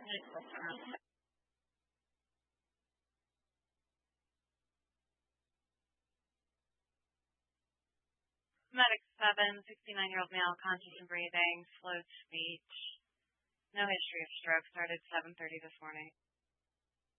Medic 7, 69-year-old male, conscious and breathing, slowed speech. No history of stroke. Started 7:30 this morning.